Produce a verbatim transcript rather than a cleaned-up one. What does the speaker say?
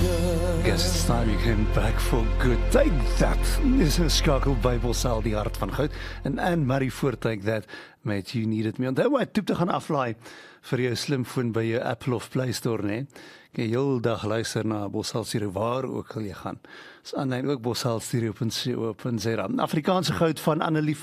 Guess it's time you came back for good. Take that. Dis 'n skakel by Bosal, die hart van goud. En Anne-Marie voor Take That met You Need It Me. Onthou my toep te gaan aflaai vir jou slimfoon by jou Apple of Play Store, né? Kan jy heel dag luister na Bosal Stereo waar ook al jy gaan. Dis aanlyn ook Bosal Stereo punt co punt za. Afrikaanse goud van Annelie